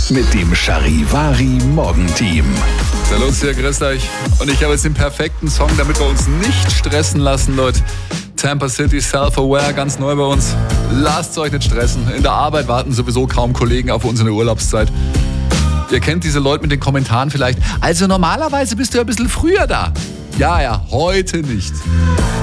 mit dem Charivari Morgenteam. Servus, hier, grüßt euch. Und ich habe jetzt den perfekten Song, damit wir uns nicht stressen lassen, Leute. Tampa City, Self-Aware, ganz neu bei uns. Lasst euch nicht stressen. In der Arbeit warten sowieso kaum Kollegen auf uns in der Urlaubszeit. Ihr kennt diese Leute mit den Kommentaren vielleicht. Also normalerweise bist du ja ein bisschen früher da. Ja, heute nicht.